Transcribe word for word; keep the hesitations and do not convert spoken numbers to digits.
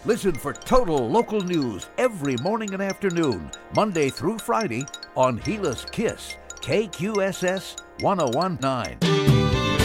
Listen for total local news every morning and afternoon, Monday through Friday on Gila's Kiss, K Q S S ten nineteen.